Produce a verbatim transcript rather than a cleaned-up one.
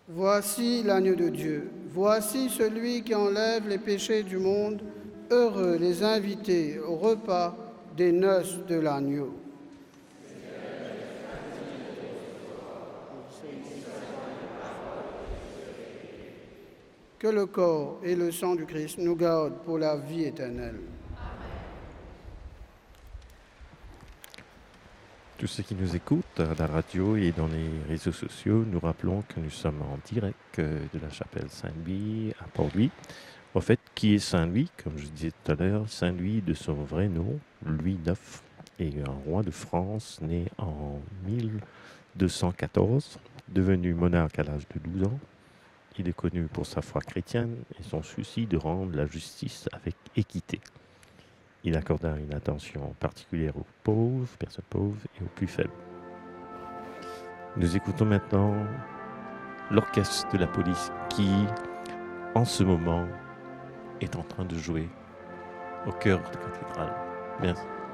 Voici l'agneau de Dieu. Voici celui qui enlève les péchés du monde. Heureux les invités au repas des noces de l'agneau. Que le corps et le sang du Christ nous gardent pour la vie éternelle. Tous ceux qui nous écoutent à la radio et dans les réseaux sociaux, nous rappelons que nous sommes en direct de la chapelle Saint-Louis à Port-Louis. En fait, qui est Saint-Louis? Comme je disais tout à l'heure, Saint-Louis de son vrai nom, Louis neuf, est un roi de France né en mille deux cent quatorze, devenu monarque à l'âge de douze ans. Il est connu pour sa foi chrétienne et son souci de rendre la justice avec équité. Il accorda une attention particulière aux pauvres, personnes pauvres et aux plus faibles. Nous écoutons maintenant l'orchestre de la police qui, en ce moment, est en train de jouer au cœur de la cathédrale. Merci.